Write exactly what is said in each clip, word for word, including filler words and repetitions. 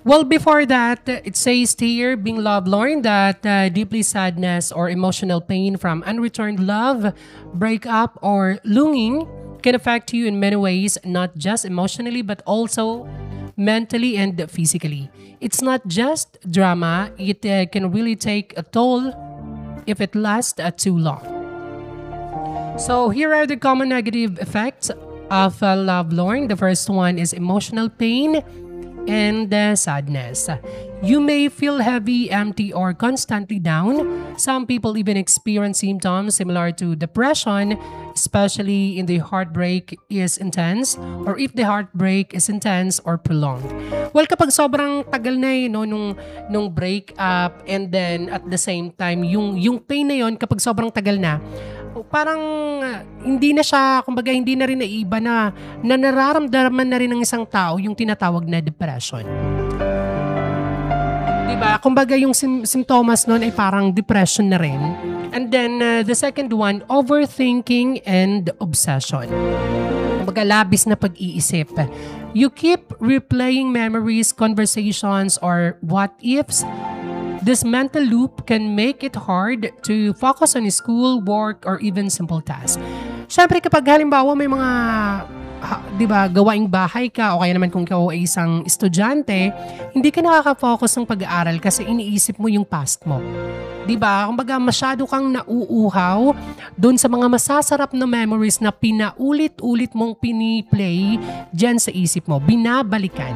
Well, before that, it says here, being lovelorn, that uh, deeply sadness or emotional pain from unreturned love, breakup, or longing can affect you in many ways, not just emotionally, but also mentally and physically. It's not just drama, it uh, can really take a toll if it lasts uh, too long. So, here are the common negative effects of uh, lovelorn. The first one is emotional pain and uh, sadness. You may feel heavy, empty, or constantly down. Some people even experience symptoms similar to depression, especially in the heartbreak is intense or if the heartbreak is intense or prolonged. Well, kapag sobrang tagal na eh, no, nung, nung break up, and then at the same time, yung, yung pain na yon kapag sobrang tagal na, parang uh, hindi na siya, kumbaga hindi na rin naiba na, na nararamdaman na rin ng isang tao yung tinatawag na depression. Diba? Kumbaga yung sim- simptomas nun ay parang depression na rin. And then uh, the second one, overthinking and obsession. Kumbaga labis na pag-iisip. You keep replaying memories, conversations, or what ifs. This mental loop can make it hard to focus on school, work, or even simple tasks. Siyempre kapag halimbawa may mga, ha, di ba, gawaing bahay ka o kaya naman kung ikaw ay isang estudyante, hindi ka nakaka-focus ng pag-aaral kasi iniisip mo yung past mo. Di ba? Kumbaga masyado kang nauuhaw doon sa mga masasarap na memories na pinaulit-ulit mong piniplay dyan sa isip mo, binabalikan.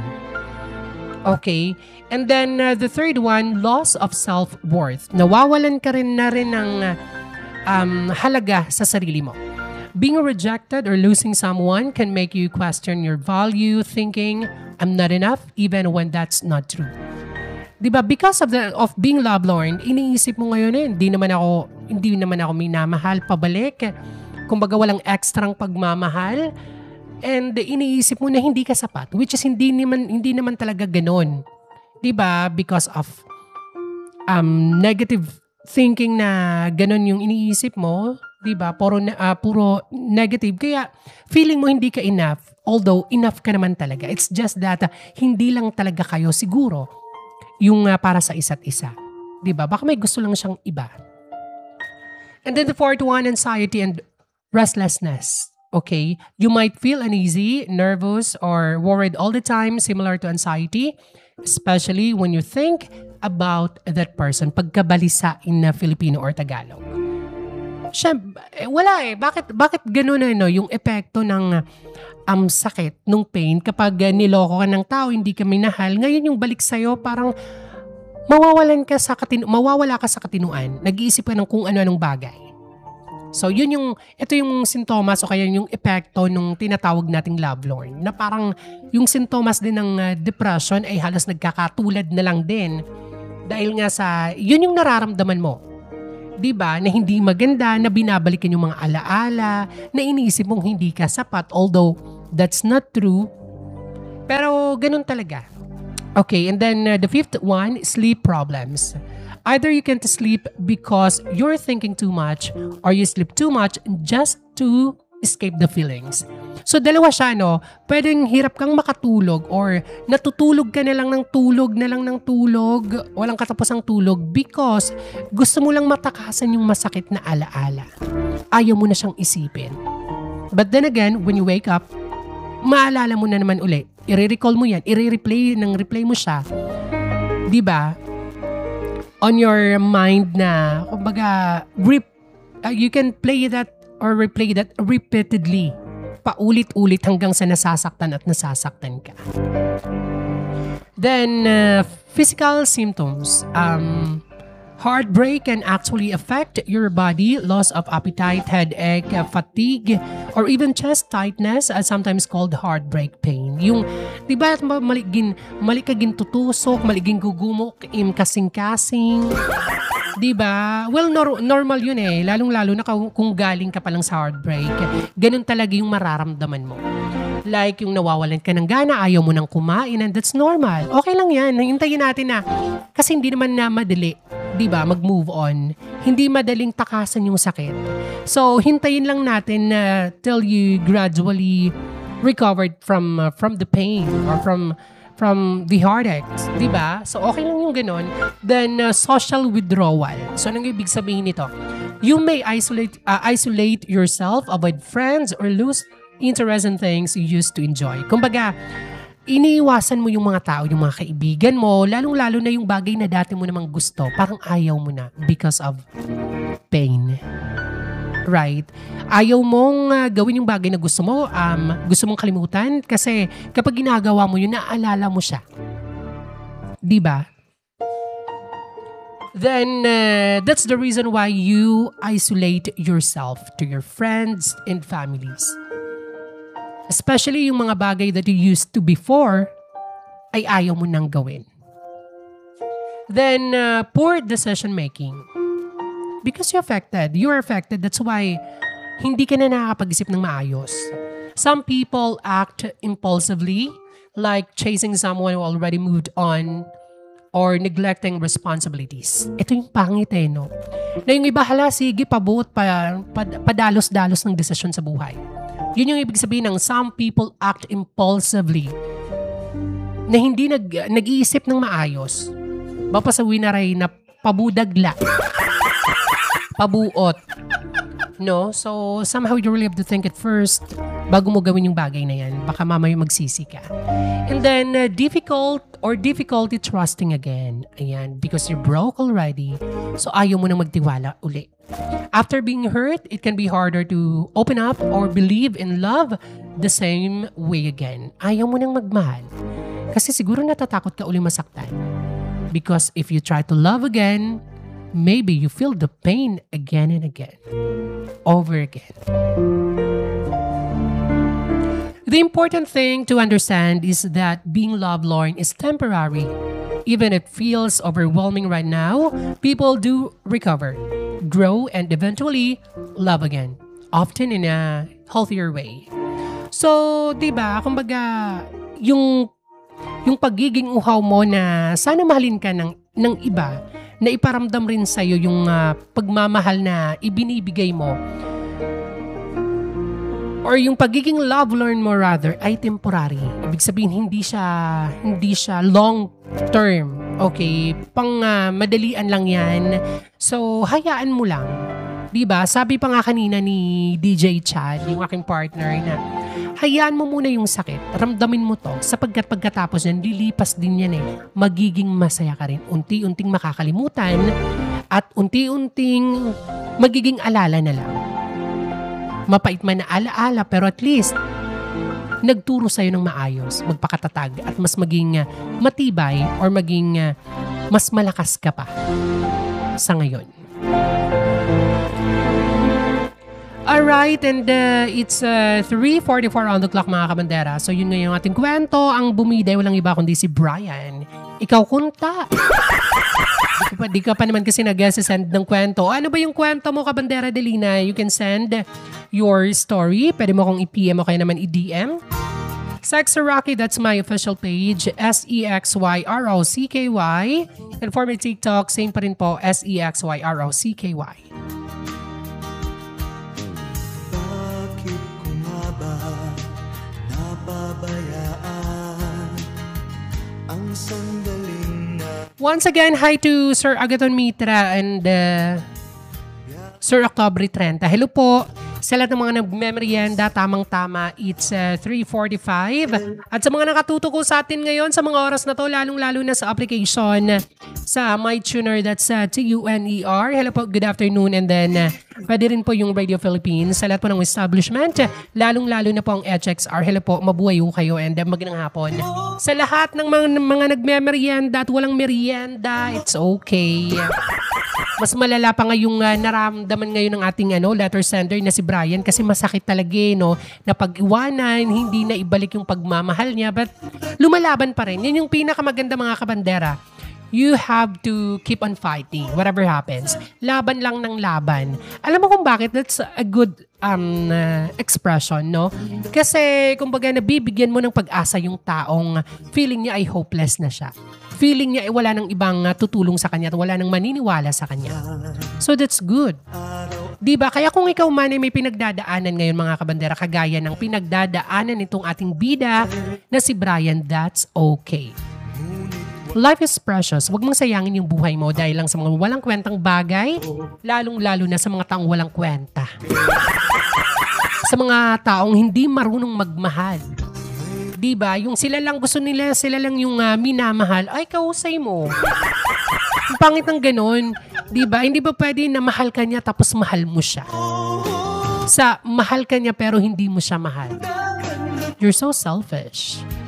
Okay? And then uh, the third one, loss of self-worth. Nawawalan ka rin na rin ng um, halaga sa sarili mo. Being rejected or losing someone can make you question your value, thinking, I'm not enough, even when that's not true. Diba? Because of the of being lovelorn, iniisip mo ngayon eh, hindi naman ako, hindi naman ako minamahal pabalik. Kumbaga walang extrang pagmamahal. And iniisip mo na hindi ka sapat, which is hindi naman, hindi naman talaga ganon. Diba? Because of um, negative thinking na ganon yung iniisip mo. Diba? Puro, uh, puro negative. Kaya feeling mo hindi ka enough. Although enough ka naman talaga. It's just that uh, hindi lang talaga kayo siguro yung uh, para sa isa't isa. Diba? Baka may gusto lang siyang iba. And then the fourth one, anxiety and restlessness. Okay? You might feel uneasy, nervous, or worried all the time, similar to anxiety, especially when you think about that person. Pagkabalisa in uh, Filipino or Tagalog. Siyempre, eh, wala eh. Bakit, bakit ganun na, no? Yung epekto ng um, sakit, nung pain, kapag uh, niloko ka ng tao, hindi ka minahal, ngayon yung balik sa'yo, parang mawawalan ka sa katinu- mawawala ka sa katinuan. Nag-iisip ka ng kung ano-anong bagay. So, yun yung, ito yung sintomas o kaya yung epekto nung tinatawag nating lovelorn. Na parang yung sintomas din ng uh, depression ay halos nagkakatulad na lang din. Dahil nga sa, yun yung nararamdaman mo. Diba? Na hindi maganda, na binabalikan yung mga alaala, na iniisip mong hindi ka sapat, although that's not true. Pero ganun talaga. Okay, and then uh, the fifth one, sleep problems. Either you can't sleep because you're thinking too much or you sleep too much just to escape the feelings. So dalawa siya, no? Pwedeng hirap kang makatulog or natutulog ka na lang ng tulog na lang ng tulog, walang katapusang tulog because gusto mo lang matakasan yung masakit na alaala. Ayaw mo na siyang isipin. But then again, when you wake up, maalala mo na naman uli. I-recall mo yan, i-replay ng replay mo siya. Diba? On your mind na, kumbaga, rip, uh, you can play that or replay that repeatedly. Paulit-ulit hanggang sa nasasaktan at nasasaktan ka. Then, uh, physical symptoms. Um, heartbreak can actually affect your body. Loss of appetite, headache, uh, fatigue, or even chest tightness, uh, sometimes called heartbreak pain. Yung, di ba, maligin, malikagin tutusok, maligin gugumok, im kasing-kasing. Di ba? Well, nor- normal yun eh. Lalong-lalo na kung galing ka pa lang sa heartbreak. Ganun talaga yung mararamdaman mo. Like yung nawawalan ka ng gana, ayaw mo nang kumain, and that's normal. Okay lang yan. Hintayin natin na. Kasi hindi naman na madali, di ba, mag-move on. Hindi madaling takasan yung sakit. So, hintayin lang natin na uh, till you gradually recovered from uh, from the pain or from from the heartaches, di ba? So, okay lang yung ganon. Then, uh, social withdrawal. So, anong ibig sabihin nito? You may isolate uh, isolate yourself, avoid friends, or lose interest in things you used to enjoy. Kumbaga, iniiwasan mo yung mga tao, yung mga kaibigan mo, lalong-lalo na yung bagay na dati mo namang gusto. Parang ayaw mo na because of pain. Right? Ayaw mong uh, gawin yung bagay na gusto mo, um, gusto mong kalimutan kasi kapag ginagawa mo yun, naaalala mo siya. Diba? Then, uh, that's the reason why you isolate yourself to your friends and families. Especially yung mga bagay that you used to before, ay ayaw mo nang gawin. Then, uh, poor decision making. Because you're affected. You're affected. That's why hindi ka na nakakapag-isip ng maayos. Some people act impulsively, like chasing someone who already moved on or neglecting responsibilities. Ito yung pangit eh, no? Na yung iba, hala, sige, pabuot, pa, pad, padalos-dalos ng desisyon sa buhay. Yun yung ibig sabihin ng some people act impulsively na hindi nag, nag-iisip ng maayos. Bapasawi na rin na pabudagla. Pabuot. No? So, somehow you really have to think it first bago mo gawin yung bagay na yan. Baka mamaya magsisi ka. And then, uh, difficult or difficulty trusting again. Ayan. Because you're broke already. So, ayaw mo nang magtiwala uli. After being hurt, it can be harder to open up or believe in love the same way again. Ayaw mo nang magmahal. Kasi siguro natatakot ka uli masaktan. Because if you try to love again, maybe you feel the pain again and again. Over again. The important thing to understand is that being lovelorn is temporary. Even if it feels overwhelming right now, people do recover, grow, and eventually love again. Often in a healthier way. So, diba, kumbaga, yung, yung pagiging uhaw mo na sana mahalin ka ng, ng iba, na iparamdam rin sa'yo yung uh, pagmamahal na ibinibigay mo. Or yung pagiging lovelorn mo rather ay temporary. Ibig sabihin hindi siya hindi siya long term. Okay, pang uh, madalian lang 'yan. So hayaan mo lang. 'Di ba? Sabi pa nga kanina ni D J Chad, yung aking partner, na hayaan mo muna yung sakit. Ramdamin mo to sapagkat pagkatapos yan, lilipas din yan eh. Magiging masaya ka rin. Unti-unting makakalimutan at unti-unting magiging alala na lang. Mapait man na alaala pero at least nagturo sa'yo ng maayos, magpakatatag at mas maging uh, matibay or maging uh, mas malakas ka pa sa ngayon. Alright, and uh, it's uh, three forty-four on the clock mga kabandera. So yun nga yung ating kwento. Ang bumida, walang iba kundi si Brian. Ikaw kunta. Di ka pa, di ka pa naman kasi nag-send ng kwento. Ano ba yung kwento mo, Kabandera Delina? You can send your story. Pwede mo kong i-P M o kaya naman i-D M. Sex Rocky, that's my official page. S E X Y R O C K Y. And for my TikTok, same pa rin po. S E X Y R O C K Y. Bakit ko nga ba napabayaan ang sandaling na... Once again, hi to Sir Agaton Mitra and uh, Sir Octobre thirty. Hello po sa lahat ng mga nag-memorienda, tamang-tama, it's uh, three forty-five. At sa mga nakatuto sa atin ngayon, sa mga oras na to, lalong-lalo na sa application sa MyTuner, that's uh, T U N E R. Hello po, good afternoon. And then, uh, pwede rin po yung Radio Philippines sa lahat po ng establishment, lalong-lalo na po ang H X R. Hello po, mabuhay po kayo and uh, magandang hapon. Sa lahat ng mga, mga nag-memorienda at walang merienda, it's okay. Mas malala pa nga yung uh, naramdaman ngayon ng ating ano, letter sender na si Brian kasi masakit talaga eh, no, na pag-iwanan, hindi na ibalik yung pagmamahal niya but lumalaban pa rin. Yan yung pinakamaganda mga kabandera. You have to keep on fighting whatever happens. Laban lang ng laban. Alam mo kung bakit? That's a good um, uh, expression, no? Kasi kumbaga nabibigyan mo ng pag-asa yung taong feeling niya ay hopeless na siya. Feeling niya ay wala nang ibang uh, tutulong sa kanya at wala nang maniniwala sa kanya. So that's good. Diba? Kaya kung ikaw man ay may pinagdadaanan ngayon mga kabandera, kagaya ng pinagdadaanan nitong ating bida na si Brian, that's okay. Life is precious. Huwag mong sayangin yung buhay mo dahil lang sa mga walang kwentang bagay, lalong-lalo na sa mga taong walang kwenta. Sa mga taong hindi marunong magmahal. Diba? Yung sila lang gusto nila, sila lang yung uh, minamahal, ay kausay mo. Ang pangit ng ganon. Diba? Hindi ba pwede na mahal ka niya tapos mahal mo siya? Sa mahal ka niya pero hindi mo siya mahal. You're so selfish.